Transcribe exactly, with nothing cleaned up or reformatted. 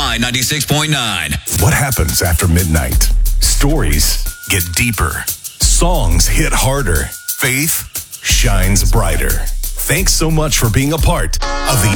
My ninety-six point nine. What happens after midnight? Stories get deeper. Songs hit harder. Faith shines brighter. Thanks so much for being a part of the